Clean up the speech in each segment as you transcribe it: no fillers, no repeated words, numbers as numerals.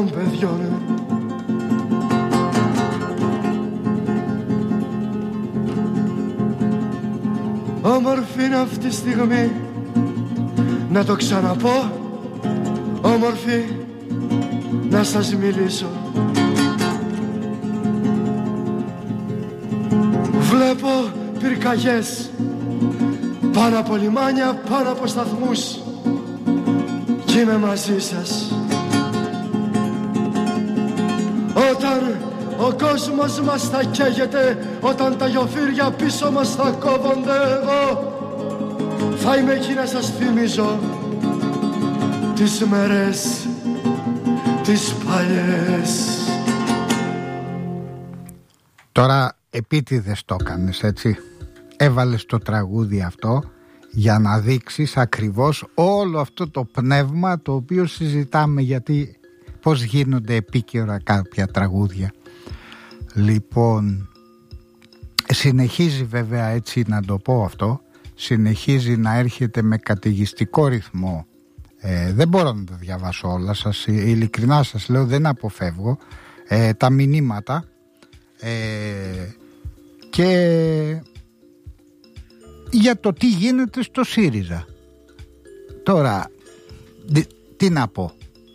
παιδιών. Όμορφη είναι αυτή τη στιγμή, να το ξαναπώ. Όμορφη να σας μιλήσω. Βλέπω πυρκαγιές πάνω από λιμάνια, πάνω από σταθμούς, κι είμαι μαζί σας. Όταν ο κόσμος μας θα καίγεται, όταν τα γιοφύρια πίσω μας θα κόβονται, εγώ θα είμαι εκεί να σας θυμίζω τις μέρες τις παλιές. Τώρα επίτηδες το έκανες, έτσι. Έβαλες το τραγούδι αυτό για να δείξεις ακριβώς όλο αυτό το πνεύμα το οποίο συζητάμε, γιατί πώς γίνονται επίκαιρα κάποια τραγούδια. Λοιπόν, συνεχίζει βέβαια, έτσι να το πω αυτό, συνεχίζει να έρχεται με καταιγιστικό ρυθμό. Δεν μπορώ να τα διαβάσω όλα σας, ειλικρινά σας λέω, δεν αποφεύγω τα μηνύματα και για το τι γίνεται στο ΣΥΡΙΖΑ. Τώρα τι να πω,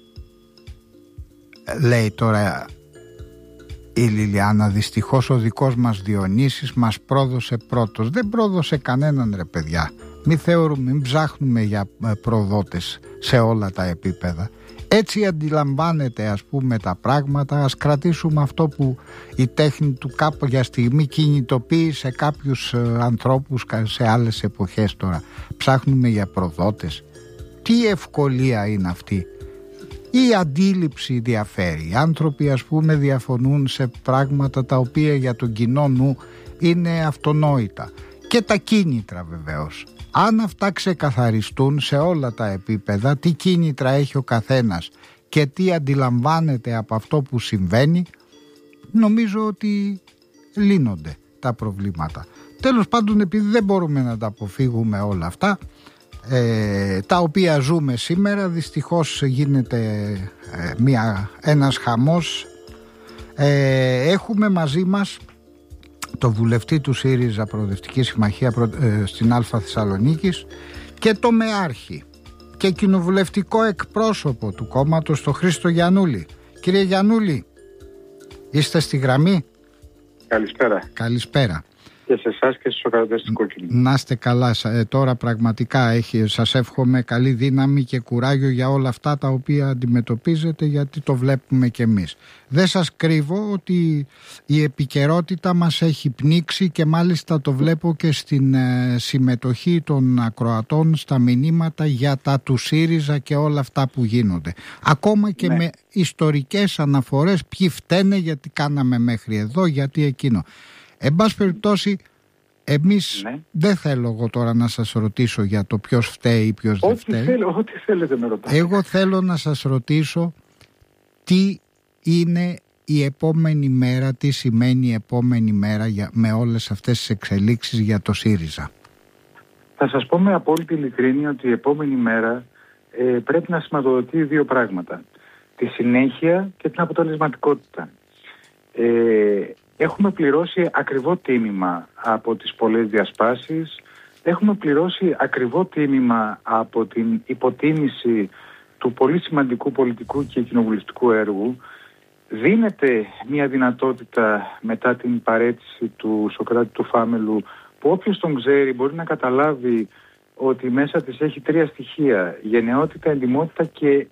λέει τώρα η Λιλιάνα, δυστυχώς ο δικός μας Διονύσης μας πρόδωσε πρώτος. Δεν πρόδωσε κανέναν, ρε παιδιά. Μην ψάχνουμε για προδότες σε όλα τα επίπεδα. Έτσι αντιλαμβάνεται, ας πούμε, τα πράγματα. Ας κρατήσουμε αυτό που η τέχνη του κάποια στιγμή κινητοποίησε κάποιους ανθρώπους σε άλλες εποχές. Τώρα ψάχνουμε για προδότες. Τι ευκολία είναι αυτή. Η αντίληψη διαφέρει. Οι άνθρωποι, ας πούμε, διαφωνούν σε πράγματα τα οποία για τον κοινό νου είναι αυτονόητα. Και τα κίνητρα βεβαίως. Αν αυτά ξεκαθαριστούν σε όλα τα επίπεδα, τι κίνητρα έχει ο καθένας και τι αντιλαμβάνεται από αυτό που συμβαίνει, νομίζω ότι λύνονται τα προβλήματα. Τέλος πάντων, επειδή δεν μπορούμε να τα αποφύγουμε όλα αυτά, τα οποία ζούμε σήμερα, δυστυχώς γίνεται ένας χαμός. Έχουμε μαζί μας το βουλευτή του ΣΥΡΙΖΑ Προοδευτική Συμμαχία στην Α Θεσσαλονίκης και το μεάρχη και κοινοβουλευτικό εκπρόσωπο του κόμματος, το Χρήστο Γιαννούλη. Κύριε Γιαννούλη, είστε στη γραμμή? Καλησπέρα. Καλησπέρα. Και σε εσάς και στους ακροατές του Κόκκινου. Να είστε καλά. Τώρα πραγματικά σας εύχομαι καλή δύναμη και κουράγιο για όλα αυτά τα οποία αντιμετωπίζετε, γιατί το βλέπουμε κι εμείς. Δεν σας κρύβω ότι η επικαιρότητα μας έχει πνίξει και μάλιστα το βλέπω και στην συμμετοχή των ακροατών στα μηνύματα για τα του ΣΥΡΙΖΑ και όλα αυτά που γίνονται. Ακόμα και με ιστορικές αναφορές, ποιοι φταίνε, γιατί κάναμε μέχρι εδώ, γιατί εκείνο. Εν πάση περιπτώσει, εμείς δεν θέλω εγώ τώρα να σας ρωτήσω για το ποιος φταίει ή ποιος δεν φταίει. Ό,τι θέλετε να ρωτάτε. Εγώ θέλω να σας ρωτήσω τι είναι η επόμενη μέρα, τι σημαίνει η επόμενη μέρα με όλες αυτές τις εξελίξεις για το ΣΥΡΙΖΑ. Θα σας πω με απόλυτη ειλικρίνεια ότι η επόμενη μέρα πρέπει να σηματοδοτεί δύο πράγματα. Τη συνέχεια και την αποτελεσματικότητα. Έχουμε πληρώσει ακριβό τίμημα από τις πολλές διασπάσεις. Έχουμε πληρώσει ακριβό τίμημα από την υποτίμηση του πολύ σημαντικού πολιτικού και κοινοβουλευτικού έργου. Δίνεται μια δυνατότητα μετά την παραίτηση του Σωκράτη του Φάμελου, που όποιος τον ξέρει μπορεί να καταλάβει ότι μέσα της έχει τρία στοιχεία: γενναιότητα, εντιμότητα και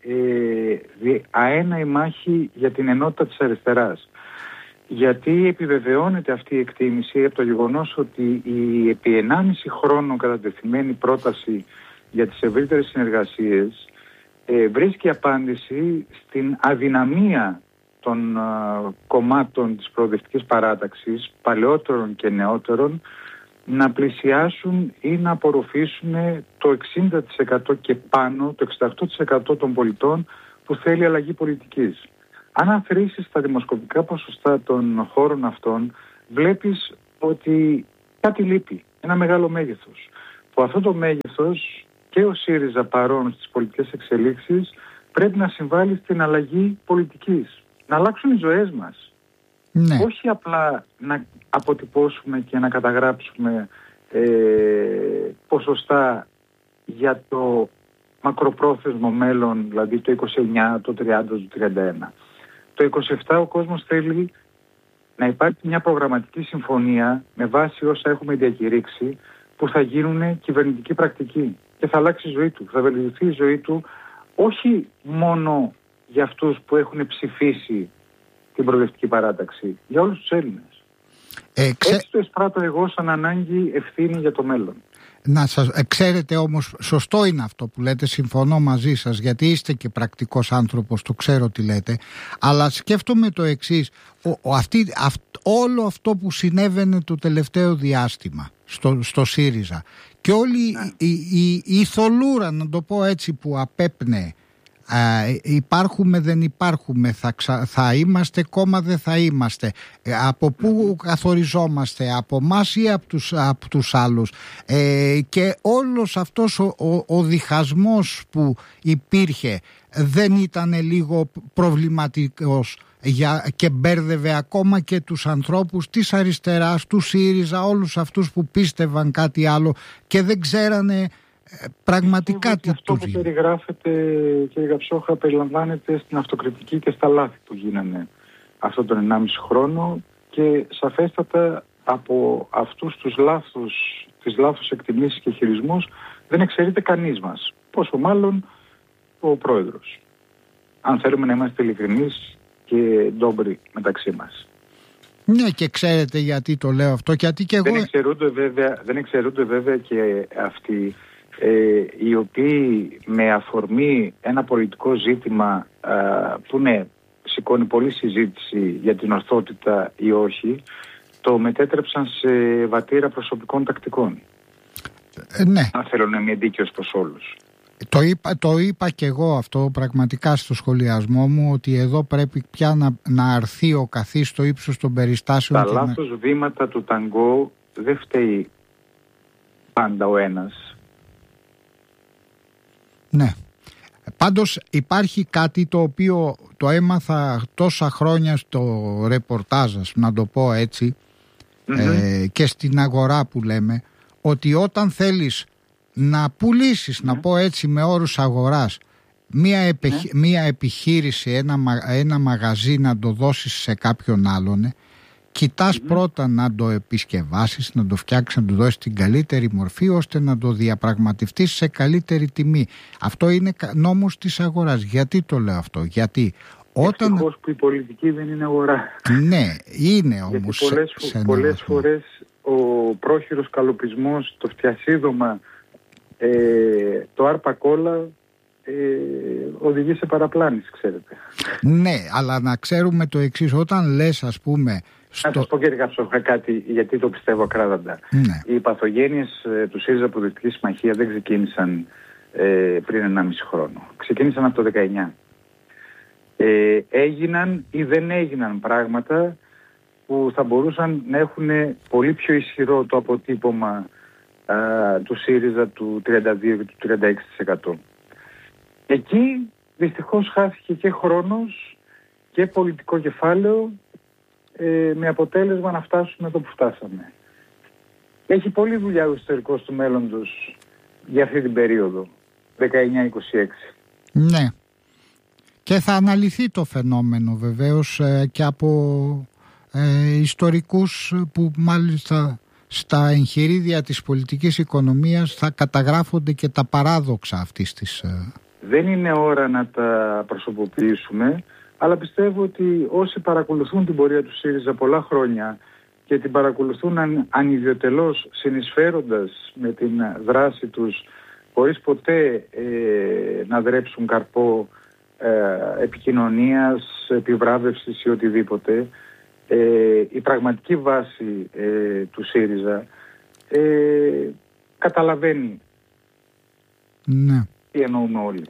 αέναη μάχη για την ενότητα της αριστεράς. Γιατί επιβεβαιώνεται αυτή η εκτίμηση από το γεγονός ότι η επί 1,5 χρόνο κατατεθειμένη πρόταση για τις ευρύτερες συνεργασίες βρίσκει απάντηση στην αδυναμία των κομμάτων της προοδευτικής παράταξης, παλαιότερων και νεότερων, να πλησιάσουν ή να απορροφήσουν το 60% και πάνω, το 68% των πολιτών που θέλει αλλαγή πολιτικής. Αν αφήσεις τα δημοσκοπικά ποσοστά των χώρων αυτών, βλέπεις ότι κάτι λείπει, ένα μεγάλο μέγεθος. Που αυτό το μέγεθος και ο ΣΥΡΙΖΑ παρόν στις πολιτικές εξελίξεις πρέπει να συμβάλλει στην αλλαγή πολιτικής. Να αλλάξουν οι ζωές μας. Ναι. Όχι απλά να αποτυπώσουμε και να καταγράψουμε ποσοστά για το μακροπρόθεσμο μέλλον, δηλαδή το 29, το 30, το 31. Το 27 ο κόσμος θέλει να υπάρχει μια προγραμματική συμφωνία με βάση όσα έχουμε διακηρύξει, που θα γίνουν κυβερνητική πρακτική και θα αλλάξει η ζωή του, θα βελτιωθεί η ζωή του, όχι μόνο για αυτούς που έχουν ψηφίσει την προοδευτική παράταξη, για όλους τους Έλληνες. Έτσι το εισπράττω εγώ σαν ανάγκη ευθύνη για το μέλλον. Να σας ξέρετε όμως, σωστό είναι αυτό που λέτε, συμφωνώ μαζί σας, γιατί είστε και πρακτικός άνθρωπος, το ξέρω τι λέτε, αλλά σκέφτομαι το εξής, όλο αυτό που συνέβαινε το τελευταίο διάστημα στο ΣΥΡΙΖΑ και όλη η θολούρα, να το πω έτσι, που απέπνεε, υπάρχουμε δεν υπάρχουμε, θα είμαστε κόμμα δεν θα είμαστε, από πού καθοριζόμαστε, από εμάς ή από τους άλλους, και όλος αυτός ο διχασμός που υπήρχε δεν ήταν λίγο προβληματικός και μπέρδευε ακόμα και τους ανθρώπους της αριστεράς, του ΣΥΡΙΖΑ, όλους αυτούς που πίστευαν κάτι άλλο και δεν ξέρανε πραγματικά τι αυτό που περιγράφεται, κύριε Καψόχα, περιλαμβάνεται στην αυτοκριτική και στα λάθη που γίνανε αυτόν τον 1,5 χρόνο και σαφέστατα από αυτούς τις λάθος εκτιμήσεις και χειρισμούς δεν εξαιρείται κανείς μας, πόσο μάλλον ο πρόεδρος, αν θέλουμε να είμαστε ειλικρινείς και ντόμπροι μεταξύ μας. Ναι, και ξέρετε γιατί το λέω αυτό, γιατί και εγώ... Δεν εξαιρούνται βέβαια και αυτοί οι οποίοι με αφορμή ένα πολιτικό ζήτημα που σηκώνει πολλή συζήτηση για την ορθότητα ή όχι, το μετέτρεψαν σε βατήρα προσωπικών τακτικών. Ναι. Αν θέλω να είμαι δίκαιος προς όλους. Το είπα και εγώ αυτό πραγματικά στο σχολιασμό μου, ότι εδώ πρέπει πια να αρθεί ο καθής στο ύψος των περιστάσεων. Τα λάθος βήματα του ταγκό δεν φταίει πάντα ο ένας. Ναι. Πάντως υπάρχει κάτι το οποίο το έμαθα τόσα χρόνια στο ρεπορτάζ, να το πω έτσι, και στην αγορά που λέμε, ότι όταν θέλεις να πουλήσεις, να πω έτσι με όρους αγοράς, μία επιχείρηση, ένα μαγαζί, να το δώσεις σε κάποιον άλλον, κοιτάς πρώτα να το επισκευάσεις, να το φτιάξεις, να το δώσεις την καλύτερη μορφή, ώστε να το διαπραγματευτείς σε καλύτερη τιμή. Αυτό είναι νόμος της αγοράς. Γιατί το λέω αυτό? Γιατί ευτυχώς που η πολιτική δεν είναι αγορά. Ναι, είναι όμως. Πολλές φορές ο πρόχειρος καλοπισμός, το φτιασίδωμα, το άρπα-κόλλα οδηγεί σε παραπλάνηση, ξέρετε. Ναι, αλλά να ξέρουμε το εξής, όταν λες, ας πούμε... Να σας πω, κύριε Καψόχα, κάτι, γιατί το πιστεύω ακράδαντα. Ναι. Οι παθογένειες του ΣΥΡΙΖΑ Προοδευτική Συμμαχία δεν ξεκίνησαν πριν 1,5 χρόνο. Ξεκίνησαν από το 19. Έγιναν ή δεν έγιναν πράγματα που θα μπορούσαν να έχουν πολύ πιο ισχυρό το αποτύπωμα του ΣΥΡΙΖΑ του 32% και του 36%. Εκεί δυστυχώς χάθηκε και χρόνος και πολιτικό κεφάλαιο, με αποτέλεσμα να φτάσουμε εδώ που φτάσαμε. Έχει πολλή δουλειά ο ιστορικός του μέλλοντος για αυτή την περίοδο, 19-26. Ναι. Και θα αναλυθεί το φαινόμενο βεβαίως και από ιστορικούς που μάλιστα στα εγχειρίδια της πολιτικής οικονομίας θα καταγράφονται και τα παράδοξα αυτής της... Δεν είναι ώρα να τα προσωποποιήσουμε, αλλά πιστεύω ότι όσοι παρακολουθούν την πορεία του ΣΥΡΙΖΑ πολλά χρόνια και την παρακολουθούν ανιδιοτελώς, συνεισφέροντας με την δράση τους, χωρίς ποτέ να δρέψουν καρπό επικοινωνίας, επιβράβευσης ή οτιδήποτε, η πραγματική βάση του ΣΥΡΙΖΑ καταλαβαίνει τι εννοούμε όλοι.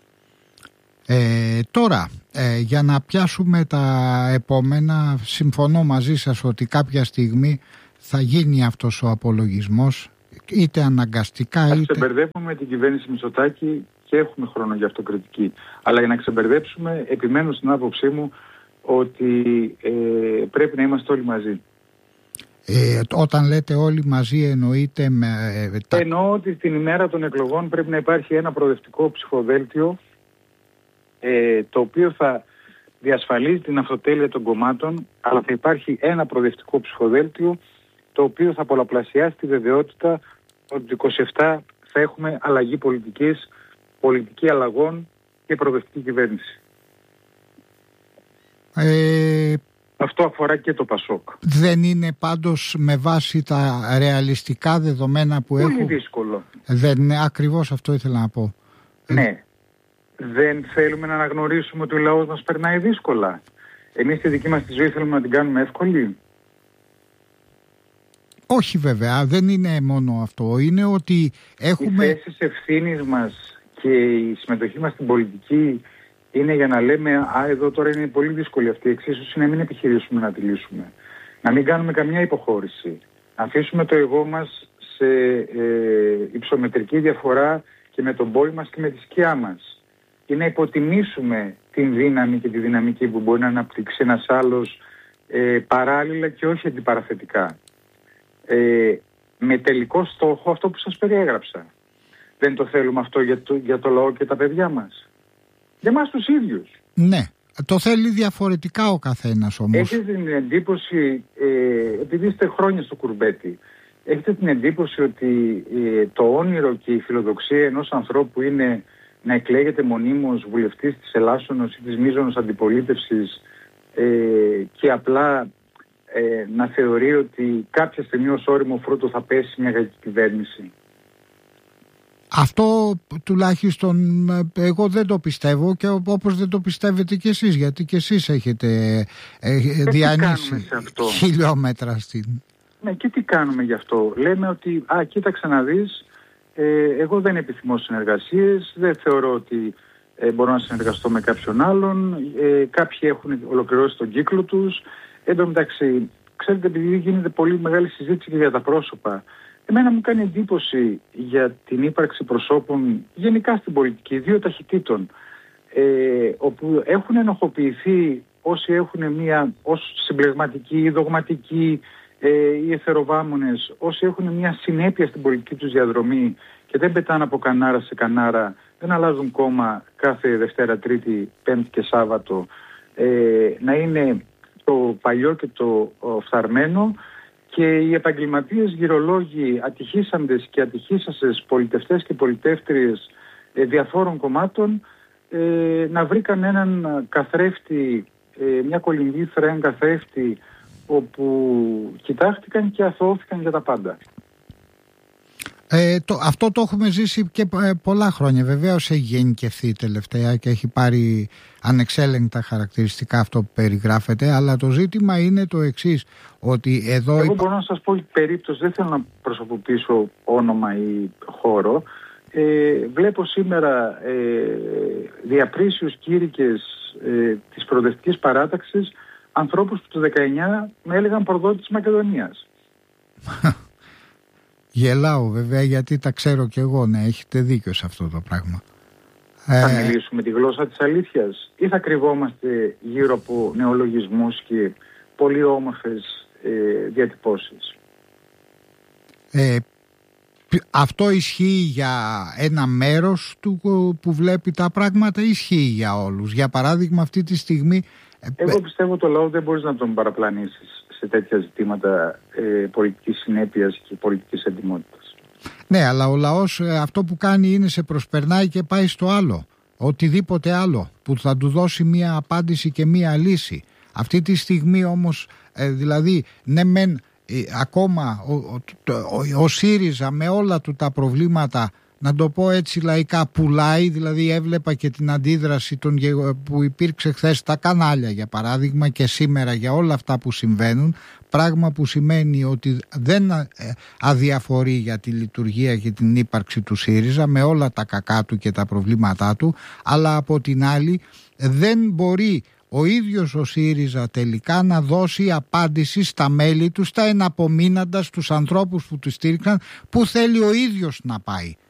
Τώρα, για να πιάσουμε τα επόμενα, συμφωνώ μαζί σας ότι κάποια στιγμή θα γίνει αυτός ο απολογισμός, είτε αναγκαστικά είτε... Ας ξεμπερδεύουμε την κυβέρνηση Μητσοτάκη και έχουμε χρόνο για αυτοκριτική. Αλλά για να ξεμπερδέψουμε, επιμένω στην άποψή μου ότι πρέπει να είμαστε όλοι μαζί. Όταν λέτε όλοι μαζί εννοείτε Εννοώ ότι την ημέρα των εκλογών πρέπει να υπάρχει ένα προοδευτικό ψηφοδέλτιο το οποίο θα διασφαλίζει την αυτοτέλεια των κομμάτων, αλλά θα υπάρχει ένα προοδευτικό ψηφοδέλτιο το οποίο θα πολλαπλασιάσει τη βεβαιότητα ότι το 27 θα έχουμε αλλαγή πολιτικής, πολιτική αλλαγών και προοδευτική κυβέρνηση. Αυτό αφορά και το ΠΑΣΟΚ. Δεν είναι πάντως με βάση τα ρεαλιστικά δεδομένα που πολύ έχουν... Πολύ δύσκολο. Δεν είναι, ακριβώς αυτό ήθελα να πω. Ναι. Δεν θέλουμε να αναγνωρίσουμε ότι ο λαός μας περνάει δύσκολα. Εμείς τη δική μας τη ζωή θέλουμε να την κάνουμε εύκολη. Όχι βέβαια, δεν είναι μόνο αυτό. Είναι ότι έχουμε... Οι θέσεις ευθύνης μας και η συμμετοχή μας στην πολιτική είναι για να λέμε εδώ τώρα είναι πολύ δύσκολη αυτή η εξίσωση, να μην επιχειρήσουμε να τη λύσουμε. Να μην κάνουμε καμιά υποχώρηση. Να αφήσουμε το εγώ μας σε υψομετρική διαφορά και με τον πόη μας και με τη σκιά μας. Και να υποτιμήσουμε την δύναμη και τη δυναμική που μπορεί να αναπτύξει ένας άλλος παράλληλα και όχι αντιπαραθετικά. Με τελικό στόχο αυτό που σας περιέγραψα. Δεν το θέλουμε αυτό για το λαό και τα παιδιά μας. Για εμάς τους ίδιους. Ναι, το θέλει διαφορετικά ο καθένας όμως. Έχετε την εντύπωση, επειδή είστε χρόνια στο κουρμπέτι, έχετε την εντύπωση ότι το όνειρο και η φιλοδοξία ενός ανθρώπου είναι να εκλέγεται μονίμως βουλευτής της Ελλάσσονος ή της μείζωνος αντιπολίτευσης και απλά να θεωρεί ότι κάποια στιγμή ως όριμο φρούτο θα πέσει μια κακή κυβέρνηση. Αυτό τουλάχιστον εγώ δεν το πιστεύω και όπως δεν το πιστεύετε κι εσείς, γιατί κι εσείς έχετε διανύσει χιλιόμετρα στην... Ναι, και τι κάνουμε γι' αυτό. Λέμε ότι κοίταξε να δεις, εγώ δεν επιθυμώ συνεργασίες, δεν θεωρώ ότι μπορώ να συνεργαστώ με κάποιον άλλον, κάποιοι έχουν ολοκληρώσει τον κύκλο τους. Εν τω μεταξύ, ξέρετε, επειδή γίνεται πολύ μεγάλη συζήτηση και για τα πρόσωπα, εμένα μου κάνει εντύπωση για την ύπαρξη προσώπων γενικά στην πολιτική, δύο ταχυτήτων, όπου έχουν ενοχοποιηθεί όσοι έχουν μία ως συμπλεγματική ή δογματική ή εθεροβάμονες, όσοι έχουν μία συνέπεια στην πολιτική τους διαδρομή και δεν πετάνε από κανάρα σε κανάρα, δεν αλλάζουν κόμμα κάθε Δευτέρα, Τρίτη, Πέμπτη και Σάββατο, να είναι το παλιό και το φθαρμένο, και οι επαγγελματίες γυρολόγοι, ατυχήσαντες και ατυχήσασες πολιτευτές και πολιτεύτριες διαφόρων κομμάτων να βρήκαν έναν καθρέφτη, μια κολυμβήθρα, έναν καθρέφτη όπου κοιτάχτηκαν και αθωώθηκαν για τα πάντα. Αυτό το έχουμε ζήσει και πολλά χρόνια. Βεβαίως έχει γενικευθεί τελευταία και έχει πάρει ανεξέλεγκτα χαρακτηριστικά αυτό που περιγράφεται, αλλά το ζήτημα είναι το εξής, ότι εδώ... Εγώ μπορώ να σας πω περίπτωση, δεν θέλω να προσωποποιήσω όνομα ή χώρο. Βλέπω σήμερα διαπρίσιους κήρυκες της προοδευτικής παράταξης ανθρώπους που το 19 με έλεγαν προδότη της Μακεδονίας. Γελάω βέβαια, γιατί τα ξέρω κι εγώ. Ναι, έχετε δίκιο σε αυτό το πράγμα. Θα μιλήσουμε τη γλώσσα της αλήθειας ή θα κρυβόμαστε γύρω από νεολογισμούς και πολύ όμορφες διατυπώσεις? Αυτό ισχύει για ένα μέρος του που βλέπει τα πράγματα, ισχύει για όλους? Για παράδειγμα αυτή τη στιγμή... Εγώ πιστεύω το λαό δεν μπορείς να τον παραπλανήσεις σε τέτοια ζητήματα πολιτικής συνέπειας και πολιτικής εντιμότητας. Ναι, αλλά ο λαός αυτό που κάνει είναι σε προσπερνάει και πάει στο άλλο. Οτιδήποτε άλλο που θα του δώσει μία απάντηση και μία λύση. Αυτή τη στιγμή όμως, δηλαδή, ναι μεν ακόμα ο ΣΥΡΙΖΑ με όλα του τα προβλήματα, να το πω έτσι λαϊκά, πουλάει. Δηλαδή έβλεπα και την αντίδραση που υπήρξε χθες στα κανάλια για παράδειγμα και σήμερα για όλα αυτά που συμβαίνουν, πράγμα που σημαίνει ότι δεν αδιαφορεί για τη λειτουργία και την ύπαρξη του ΣΥΡΙΖΑ με όλα τα κακά του και τα προβλήματά του, αλλά από την άλλη δεν μπορεί ο ίδιος ο ΣΥΡΙΖΑ τελικά να δώσει απάντηση στα μέλη του, στα εναπομείναντα, στους ανθρώπους που του στήριξαν, που θέλει ο ίδιος να πάει.